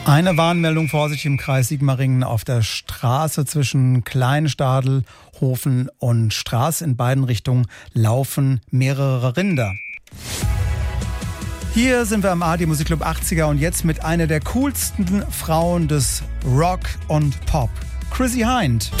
Eine Warnmeldung, Vorsicht im Kreis Sigmaringen auf der Straße zwischen Kleinstadelhofen und Straß. In beiden Richtungen laufen mehrere Rinder. Hier sind wir am ARD Musikclub 80er und jetzt mit einer der coolsten Frauen des Rock und Pop, Chrissie Hynde.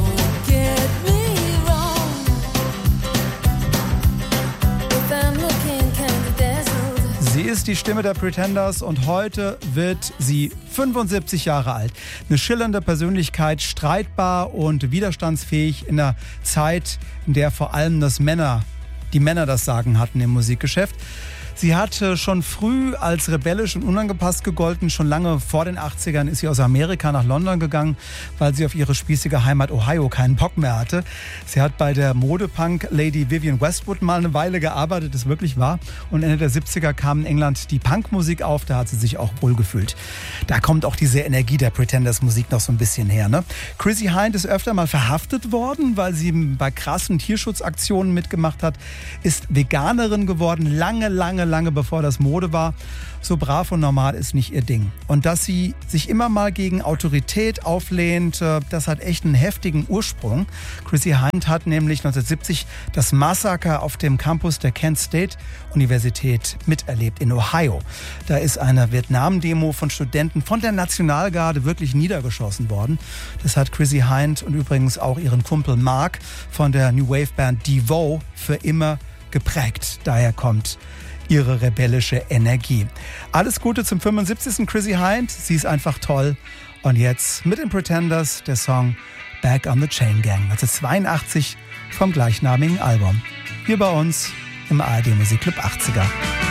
Sie ist die Stimme der Pretenders und heute wird sie 75 Jahre alt. Eine schillernde Persönlichkeit, streitbar und widerstandsfähig in einer Zeit, in der vor allem die Männer das Sagen hatten im Musikgeschäft. Sie hat schon früh als rebellisch und unangepasst gegolten. Schon lange vor den 80ern ist sie aus Amerika nach London gegangen, weil sie auf ihre spießige Heimat Ohio keinen Bock mehr hatte. Sie hat bei der Modepunk-Lady Vivienne Westwood mal eine Weile gearbeitet, das wirklich wahr. Und Ende der 70er kam in England die Punkmusik auf, da hat sie sich auch wohlgefühlt. Da kommt auch diese Energie der Pretenders-Musik noch so ein bisschen her, ne? Chrissie Hynde ist öfter mal verhaftet worden, weil sie bei krassen Tierschutzaktionen mitgemacht hat, ist Veganerin geworden, lange bevor das Mode war. So brav und normal ist nicht ihr Ding. Und dass sie sich immer mal gegen Autorität auflehnt, das hat echt einen heftigen Ursprung. Chrissie Hynde hat nämlich 1970 das Massaker auf dem Campus der Kent State Universität miterlebt in Ohio. Da ist eine Vietnam-Demo von Studenten von der Nationalgarde wirklich niedergeschossen worden. Das hat Chrissie Hynde und übrigens auch ihren Kumpel Mark von der New Wave Band Devo für immer geprägt. Daher kommt ihre rebellische Energie. Alles Gute zum 75. Chrissie Hynde. Sie ist einfach toll. Und jetzt mit den Pretenders der Song Back on the Chain Gang, 1982 vom gleichnamigen Album. Hier bei uns im ARD Musikclub 80er.